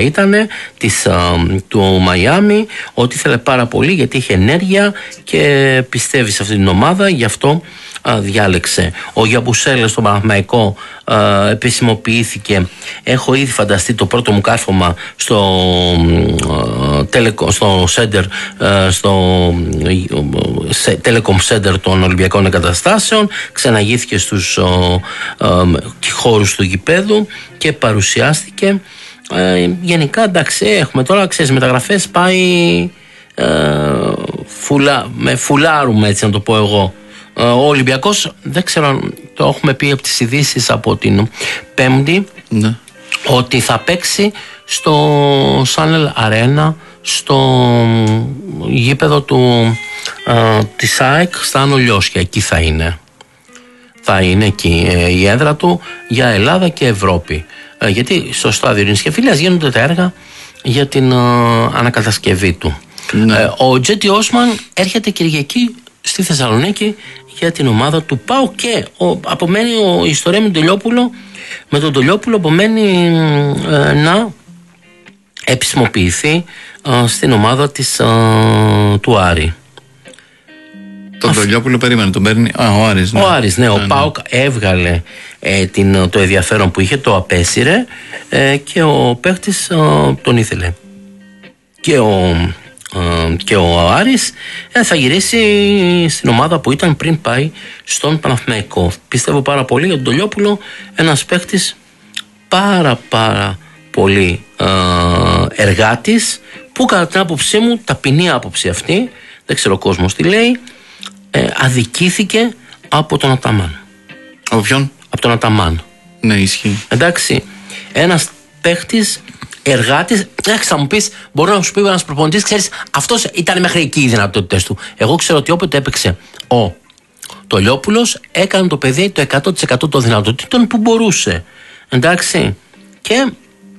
ήταν του Μαϊάμι, ότι ήθελε πάρα πολύ γιατί είχε ενέργεια και πιστεύει σε αυτή την ομάδα, γι' αυτό διάλεξε. Ο Γιαμπουσέλε στο Παναθηναϊκό επισημοποιήθηκε. Έχω ήδη φανταστεί το πρώτο μου κάρφωμα στο Center, στο Telecom Center των Ολυμπιακών Εγκαταστάσεων. Ξαναγήθηκε στους χώρους του γηπέδου και παρουσιάστηκε. Γενικά εντάξει, έχουμε τώρα, ξέρεις, μεταγραφές πάει με φουλάρουμε, έτσι να το πω εγώ. Ο Ολυμπιακός, δεν ξέρω αν το έχουμε πει από τις ειδήσεις από την Πέμπτη, ναι, ότι θα παίξει στο Σάνελ Αρένα, στο γήπεδο της ΑΕΚ στα Άνω Λιώσια. Εκεί θα είναι εκεί η έδρα του για Ελλάδα και Ευρώπη, γιατί στο στάδιο Ειρήνης και Φιλίας γίνονται τα έργα για την ανακατασκευή του. Ναι. Ο Τζέτι Όσμαν έρχεται Κυριακή στη Θεσσαλονίκη για την ομάδα του ΠΑΟ και απομένει η ιστορία με τον Τολιόπουλο απομένει να επισημοποιηθεί στην ομάδα του Άρη. Τον Τολιόπουλο περίμενε, τον παίρνει ο Άρης. Ναι. Ο Άρης, ναι, ο ΠΑΟΚ έβγαλε το ενδιαφέρον που είχε, το απέσυρε και ο παίχτης τον ήθελε. Και ο Άρης θα γυρίσει στην ομάδα που ήταν πριν πάει στον Παναθηναϊκό. Πιστεύω πάρα πολύ για τον Τολιόπουλο, ένας παίχτης πάρα πολύ εργάτης, που κατά την άποψή μου, ταπεινή άποψη αυτή, δεν ξέρω ο κόσμος τι λέει, αδικήθηκε από τον Αταμάν. Από ποιον? Από τον Αταμάν. Ναι, ισχύει. Εντάξει, ένας παίχτης εργάτης. Θα μου πεις, μπορεί να σου πει ένας προπονητής, ξέρεις, αυτός ήταν μέχρι εκεί οι δυνατότητες του. Εγώ ξέρω ότι όποτε έπαιξε ο Τολιόπουλος, έκανε το παιδί το 100% των δυνατοτήτων που μπορούσε. Εντάξει. Και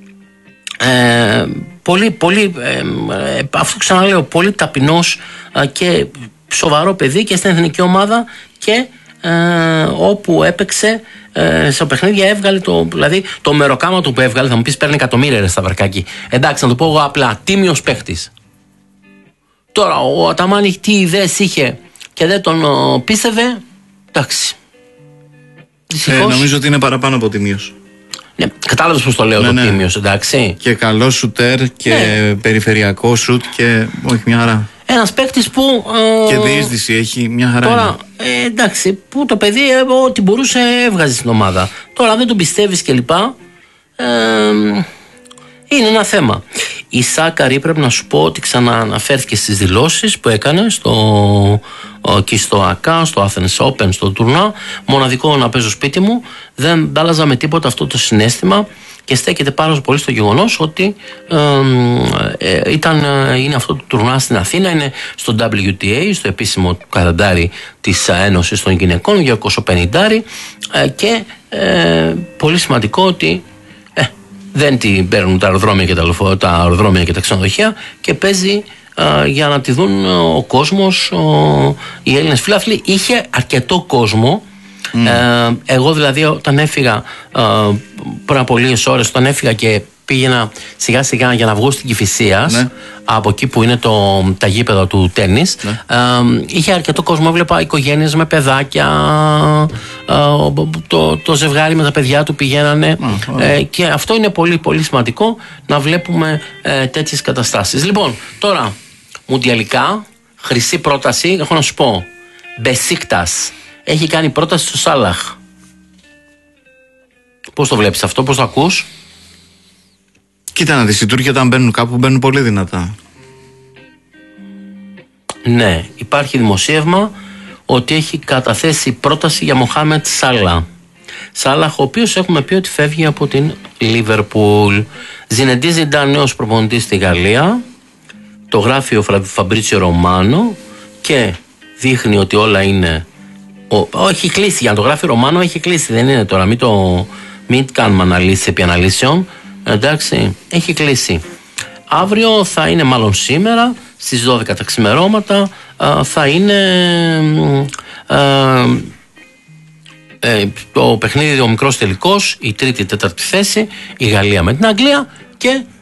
πολύ αυτό ξαναλέω, πολύ ταπεινός και σοβαρό παιδί και στην εθνική ομάδα, και όπου έπαιξε στο παιχνίδια έβγαλε δηλαδή το μεροκάμα του που έβγαλε. Θα μου πεις, παίρνει εκατομμύρια στα Βαρκάκι. Εντάξει, να το πω εγώ απλά, τίμιος παίχτης. Τώρα ο Αταμάνη τι ιδέες είχε και δεν τον πίστευε, εντάξει. Νομίζω ότι είναι παραπάνω από τίμιος. Ναι, κατάλαβες πως το λέω, ναι, το τίμιος, εντάξει. Και καλό σουτέρ και περιφερειακό σουτ και όχι, μια χαρά. Ένας παίκτης που και διείσδυση έχει, μια χαρά. Τώρα, εντάξει, που το παιδί ό,τι μπορούσε έβγαζε στην ομάδα. Τώρα δεν τον πιστεύεις κλπ. Είναι ένα θέμα. Η Σάκαρη, πρέπει να σου πω ότι ξανααναφέρθηκε στις δηλώσεις που έκανε και στο ΑΚΑ, στο Athens Open, στο τουρνά. Μοναδικό να παίζω σπίτι μου. Δεν άλλαζα με τίποτα αυτό το συναίσθημα και στέκεται πάρα πολύ στο γεγονός ότι είναι αυτό το τουρνά στην Αθήνα, είναι στο WTA, στο επίσημο καλεντάρι της Ένωσης των Γυναικών, για 250, και πολύ σημαντικό ότι δεν την παίρνουν τα αεροδρόμια και τα ξενοδοχεία και παίζει για να τη δουν ο κόσμος, οι Έλληνες φίλαθλοι. Είχε αρκετό κόσμο. Εγώ δηλαδή όταν έφυγα πριν από λίγες ώρες, όταν έφυγα και πήγαινα σιγά σιγά για να βγω στην Κηφισίας, ναι, από εκεί που είναι τα γήπεδα του τένις, ναι, είχε αρκετό κόσμο. Έβλεπα οικογένειες με παιδάκια, το ζευγάρι με τα παιδιά του πηγαίνανε, και αυτό είναι πολύ πολύ σημαντικό να βλέπουμε τέτοιες καταστάσεις. Λοιπόν, τώρα μουντιαλικά, χρυσή πρόταση, έχω να σου πω, Μπεσίκτας έχει κάνει πρόταση στο Σάλαχ. Πώς το βλέπεις αυτό, πώς το ακούς? Κοίτα να δεις, οι Τούρκοι όταν μπαίνουν κάπου μπαίνουν πολύ δυνατά. Ναι, υπάρχει δημοσίευμα ότι έχει καταθέσει πρόταση για Μοχάμετ Σάλαχ, ο οποίος έχουμε πει ότι φεύγει από την Λίβερπουλ. Ζινεντίν Ζιντάν, νέος προπονητής στη Γαλλία, το γράφει ο Φαμπρίτσιο Ρωμάνο και δείχνει ότι όλα είναι. Έχει κλείσει, για να το γράφει Ρωμάνο έχει κλείσει, δεν είναι τώρα, μην κάνουμε αναλύσεις επί αναλύσεων. Εντάξει, έχει κλείσει. Αύριο θα είναι, μάλλον σήμερα στις 12 τα ξημερώματα, θα είναι το παιχνίδι, ο μικρός τελικός, η τρίτη-τέταρτη θέση, η Γαλλία με την Αγγλία, και